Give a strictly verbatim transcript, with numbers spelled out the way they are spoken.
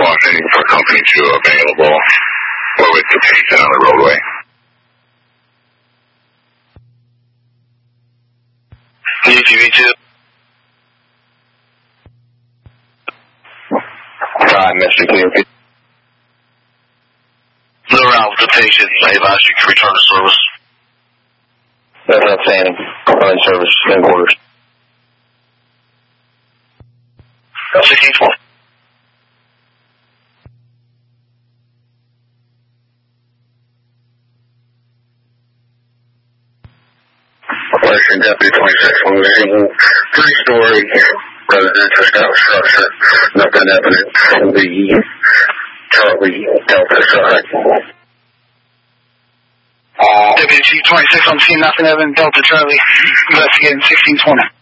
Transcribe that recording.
Washington for company two available. We're with the patient on the roadway. U T V two. Hi, Mister K P. No route with the patient. They've asked you to return to service. That's outstanding. Calling service in quarters. sixteen twelve. Operation Deputy twenty-six on the single three-story residential style structure. Nothing evident from the Charlie Delta side. Uh, Deputy twenty-six on scene, nothing evident, Delta Charlie. Investigating sixteen twenty.